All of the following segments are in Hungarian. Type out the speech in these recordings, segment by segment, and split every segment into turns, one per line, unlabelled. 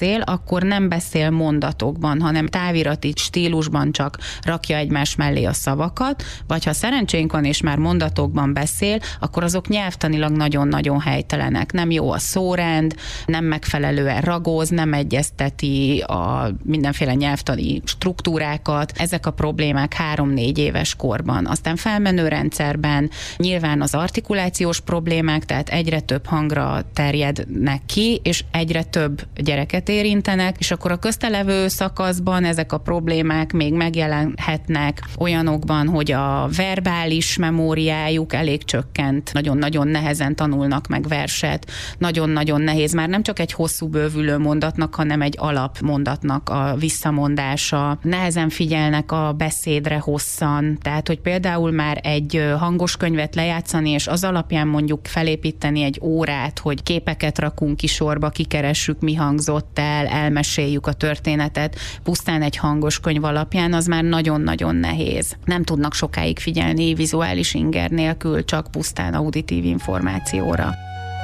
beszél, akkor nem beszél mondatokban, hanem távirati stílusban csak rakja egymás mellé a szavakat, vagy ha szerencsénk van és már mondatokban beszél, akkor azok nyelvtanilag nagyon-nagyon helytelenek. Nem jó a szórend, nem megfelelően ragóz, nem egyezteti a mindenféle nyelvtani struktúrákat. Ezek a problémák 3-4 éves korban. Aztán felmenő rendszerben nyilván az artikulációs problémák, tehát egyre több hangra terjednek ki, és egyre több gyereket érintenek, és akkor a köztelevő szakaszban ezek a problémák még megjelenhetnek olyanokban, hogy a verbális memóriájuk elég csökkent, nagyon-nagyon nehezen tanulnak meg verset, nagyon-nagyon nehéz, már nem csak egy hosszú bővülő mondatnak, hanem egy alapmondatnak a visszamondása. Nehezen figyelnek a beszédre hosszan, tehát hogy például már egy hangos könyvet lejátszani, és az alapján mondjuk felépíteni egy órát, hogy képeket rakunk ki sorba, kikeressük, mi hangzott el, elmeséljük a történetet, pusztán egy hangos könyv alapján, az már nagyon-nagyon nehéz. Nem tudnak sokáig figyelni vizuális inger nélkül, csak pusztán auditív információra.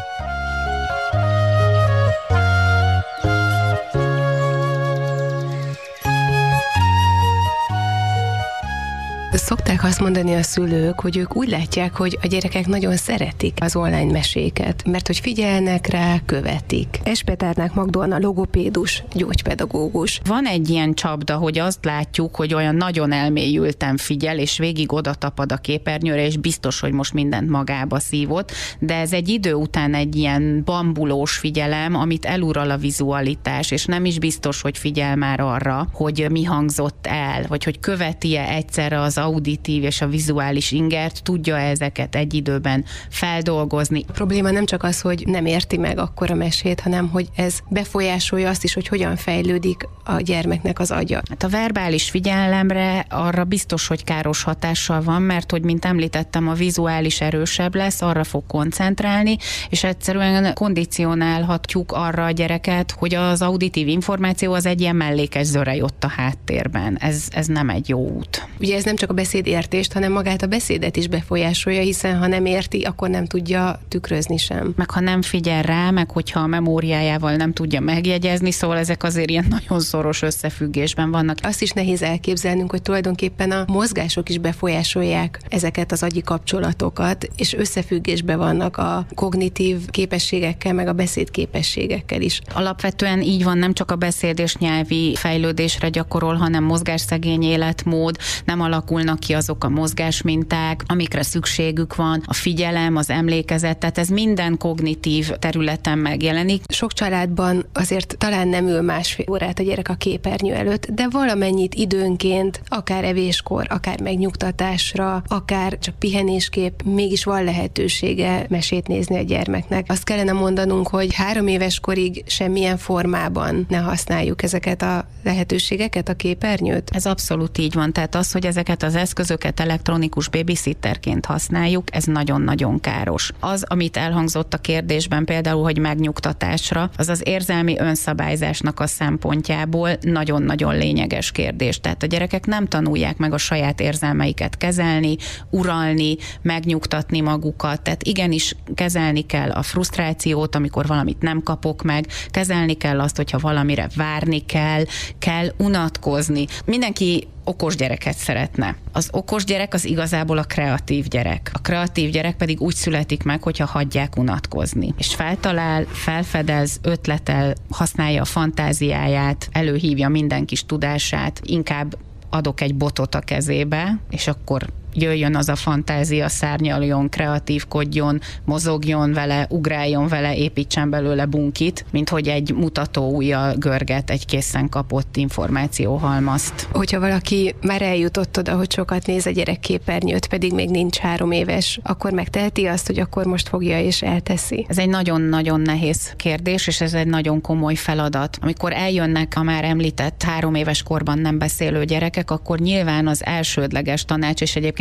Szokták azt mondani a szülők, hogy ők úgy látják, hogy a gyerekek nagyon szeretik az online meséket, mert hogy figyelnek rá, követik. Espetárnák Magdolna logopédus, gyógypedagógus.
Van egy ilyen csapda, hogy azt látjuk, hogy olyan nagyon elmélyülten figyel, és végig oda tapad a képernyőre, és biztos, hogy most mindent magába szívott, de ez egy idő után egy ilyen bambulós figyelem, amit elural a vizualitás, és nem is biztos, hogy figyel már arra, hogy mi hangzott el, vagy hogy követi-e egyszerre az auditív és a vizuális ingert, tudja ezeket egy időben feldolgozni.
A probléma nem csak az, hogy nem érti meg akkor a mesét, hanem hogy ez befolyásolja azt is, hogy hogyan fejlődik a gyermeknek az agya.
Hát a verbális figyelemre arra biztos, hogy káros hatással van, mert hogy, mint említettem, a vizuális erősebb lesz, arra fog koncentrálni, és egyszerűen kondicionálhatjuk arra a gyereket, hogy az auditív információ az egy ilyen mellékes zörej ott a háttérben. Ez nem egy jó út.
Ugye ez nem csak a beszédértést, hanem magát a beszédet is befolyásolja, hiszen ha nem érti, akkor nem tudja tükrözni sem.
Meg ha nem figyel rá, meg hogyha a memóriájával nem tudja megjegyezni, szóval ezek azért ilyen nagyon szoros összefüggésben vannak.
Azt is nehéz elképzelnünk, hogy tulajdonképpen a mozgások is befolyásolják ezeket az agyi kapcsolatokat, és összefüggésben vannak a kognitív képességekkel, meg a beszédképességekkel is.
Alapvetően így van, nem csak a beszéd és nyelvi fejlődésre gyakorol, hanem mozgásszegény életmód, nem alakulnak ki azok a mozgásminták, amikre szükségük van, a figyelem, az emlékezet, tehát ez minden kognitív területen megjelenik.
Sok családban azért talán nem ül másfél órát a gyerek a képernyő előtt, de valamennyit időnként, akár evéskor, akár megnyugtatásra, akár csak pihenésképp, mégis van lehetősége mesét nézni a gyermeknek. Azt kellene mondanunk, hogy 3 éves korig semmilyen formában ne használjuk ezeket a lehetőségeket, a képernyőt.
Ez abszolút így van, tehát az, hogy ezeket az eszközöket elektronikus babysitterként használjuk, ez nagyon-nagyon káros. Az, amit elhangzott a kérdésben például, hogy megnyugtatásra, az az érzelmi önszabályzásnak a szempontjából nagyon-nagyon lényeges kérdés. Tehát a gyerekek nem tanulják meg a saját érzelmeiket kezelni, uralni, megnyugtatni magukat, tehát igenis kezelni kell a frusztrációt, amikor valamit nem kapok meg, kezelni kell azt, hogyha valamire várni kell unatkozni. Mindenki okos gyereket szeretne. Az okos gyerek az igazából a kreatív gyerek. A kreatív gyerek pedig úgy születik meg, hogyha hagyják unatkozni. És feltalál, felfedez, ötletel, használja a fantáziáját, előhívja minden kis tudását, inkább adok egy botot a kezébe, és akkor jöjjön az a fantázia, szárnyaljon, kreatívkodjon, mozogjon vele, ugráljon vele, építsen belőle bunkit, mint hogy egy mutatóujjal görget egy készen kapott információhalmazt.
Hogyha valaki már eljutott oda, hogy sokat néz a gyerek képernyőt, pedig még nincs 3 éves, akkor megteheti azt, hogy akkor most fogja és elteszi?
Ez egy nagyon-nagyon nehéz kérdés, és ez egy nagyon komoly feladat. Amikor eljönnek a már említett 3 éves korban nem beszélő gyerekek, akkor nyilván az elsődleges tanács, és egyébként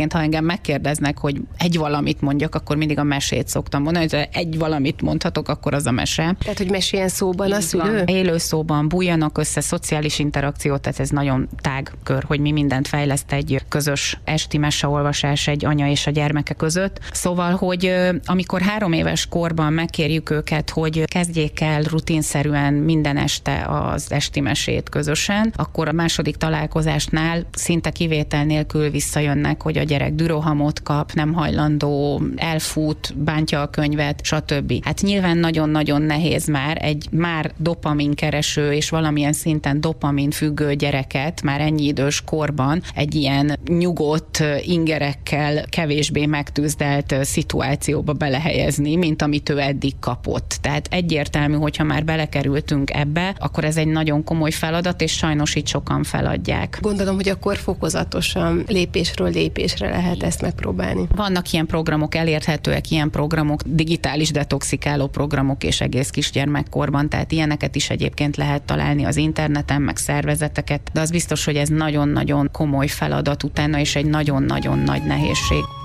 egyébként, ha engem megkérdeznek, hogy egy valamit mondjak, akkor mindig a mesét szoktam mondani, hogy egy valamit mondhatok, akkor az a mese.
Tehát, hogy meséljen szóban a szülő?
Élő szóban, bújjanak össze, szociális interakció, tehát ez nagyon tág kör, hogy mi mindent fejleszt egy közös esti meseolvasás egy anya és a gyermeke között. Szóval, hogy amikor 3 éves korban megkérjük őket, hogy kezdjék el rutinszerűen minden este az esti mesét közösen, akkor a második találkozásnál szinte kivétel nélkül visszajönnek, hogy a gyerek dürohamot kap, nem hajlandó, elfut, bántja a könyvet, stb. Hát nyilván nagyon-nagyon nehéz már egy már dopaminkereső és valamilyen szinten dopamin függő gyereket már ennyi idős korban egy ilyen nyugodt ingerekkel kevésbé megtűzdelt szituációba belehelyezni, mint amit ő eddig kapott. Tehát egyértelmű, hogyha már belekerültünk ebbe, akkor ez egy nagyon komoly feladat, és sajnos itt sokan feladják.
Gondolom, hogy akkor fokozatosan lépésről lépésre lehet ezt megpróbálni.
Vannak ilyen programok, elérhetőek ilyen programok, digitális detoxikáló programok és egész kisgyermekkorban, tehát ilyeneket is egyébként lehet találni az interneten, meg szervezeteket, de az biztos, hogy ez nagyon-nagyon komoly feladat utána, és egy nagyon-nagyon nagy nehézség.